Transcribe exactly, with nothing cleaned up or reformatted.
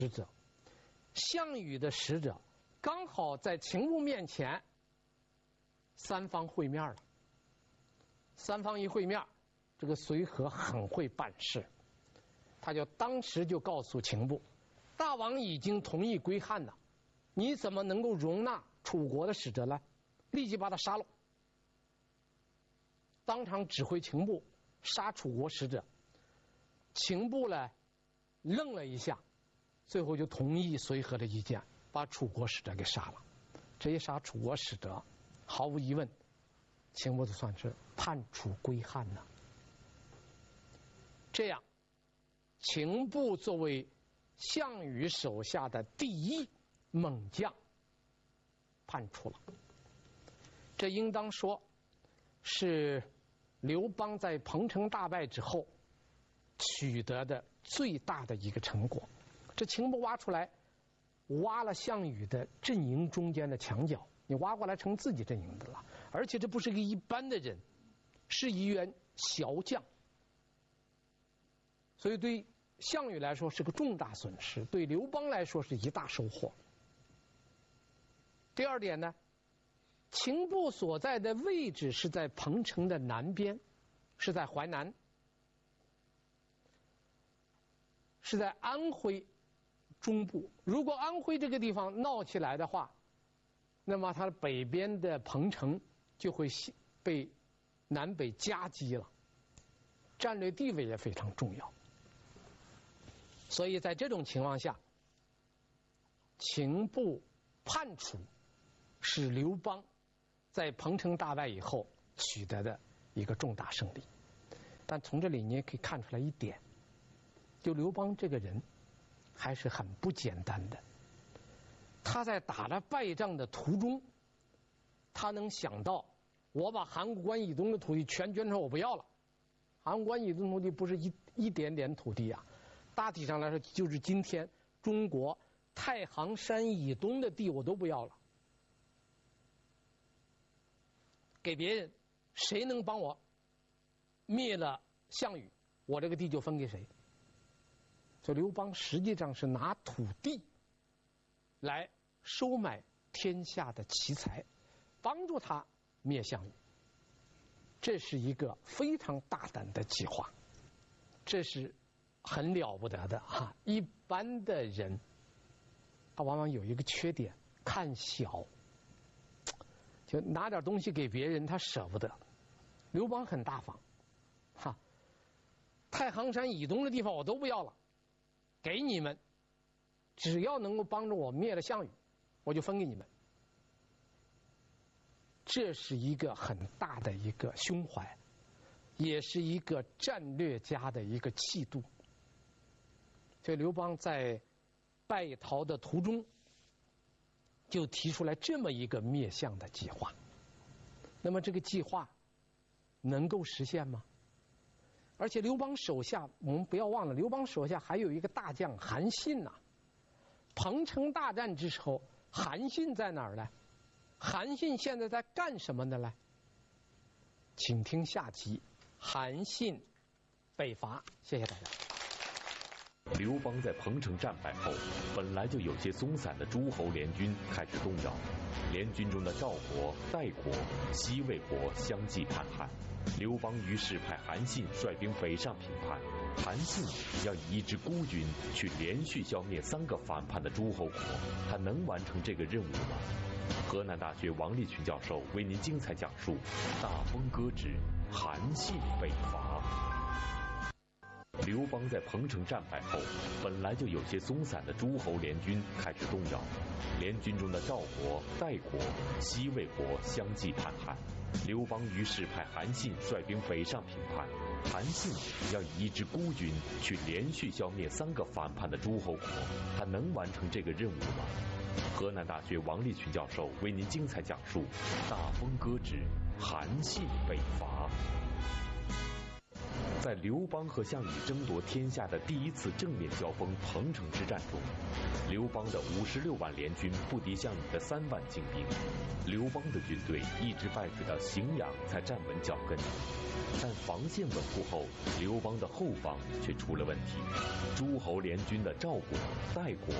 使者，项羽的使者刚好在秦部面前，三方会面了。三方一会面，这个随和很会办事，他就当时就告诉秦部，大王已经同意归汉了，你怎么能够容纳楚国的使者呢？立即把他杀了。当场指挥秦部杀楚国使者。秦部呢愣了一下，最后就同意随和的意见，把楚国使者给杀了。这一杀楚国使者，毫无疑问，秦部就算是叛楚归汉了。这样，秦部作为项羽手下的第一猛将，叛楚了。这应当说是刘邦在彭城大败之后取得的最大的一个成果。这秦部挖出来，挖了项羽的阵营中间的墙角，你挖过来成自己阵营的了。而且这不是一个一般的人，是一员骁将，所以对项羽来说是个重大损失，对刘邦来说是一大收获。第二点呢，秦部所在的位置是在彭城的南边，是在淮南，是在安徽中部。如果安徽这个地方闹起来的话，那么它北边的彭城就会被南北夹击了，战略地位也非常重要。所以在这种情况下，秦部叛楚是刘邦在彭城大败以后取得的一个重大胜利。但从这里你也可以看出来一点，就刘邦这个人还是很不简单的。他在打了败仗的途中，他能想到我把函谷关以东的土地全捐出来，我不要了。函谷关以东土地不是一一点点土地啊，大体上来说就是今天中国太行山以东的地我都不要了，给别人，谁能帮我灭了项羽，我这个地就分给谁。所以刘邦实际上是拿土地来收买天下的奇才，帮助他灭项羽。这是一个非常大胆的计划，这是很了不得的哈。一般的人他往往有一个缺点，看小，就拿点东西给别人他舍不得。刘邦很大方哈，太行山以东的地方我都不要了，给你们，只要能够帮助我灭了项羽，我就分给你们。这是一个很大的一个胸怀，也是一个战略家的一个气度。所以刘邦在败逃的途中就提出来这么一个灭项的计划。那么这个计划能够实现吗？而且刘邦手下，我们不要忘了，刘邦手下还有一个大将韩信呐、啊。彭城大战之时候，韩信在哪儿呢？韩信现在在干什么呢？来，请听下集：韩信北伐。谢谢大家。 刘邦在彭城战败后，本来就有些松散的诸侯联军开始动摇，联军中的赵国、代国、西魏国相继叛汉。刘邦于是派韩信率兵北上平叛。韩信要以一支孤军去连续消灭三个反叛的诸侯国，他能完成这个任务吗？河南大学王立群教授为您精彩讲述《大风歌之韩信北伐》。刘邦在彭城战败后，本来就有些松散的诸侯联军开始动摇，联军中的赵国、代国、西魏国相继叛汉。刘邦于是派韩信率兵北上平叛。韩信要以一支孤军去连续消灭三个反叛的诸侯国，他能完成这个任务吗？河南大学王立群教授为您精彩讲述《大风歌之韩信北伐》。 在刘邦和项羽争夺天下的第一次正面交锋彭城之战中，刘邦的五十六万联军不敌项羽的三万精兵，刘邦的军队一直败退到荥阳才站稳脚跟。但防线稳固后，刘邦的后方却出了问题。诸侯联军的赵国、代国